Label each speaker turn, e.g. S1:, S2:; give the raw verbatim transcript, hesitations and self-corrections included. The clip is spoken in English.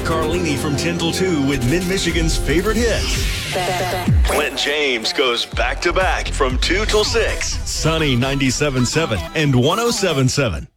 S1: Carlini from ten till two with Mid-Michigan's favorite hits. Clint James goes back-to-back from two till six. Sunny ninety-seven point seven and one oh seven point seven.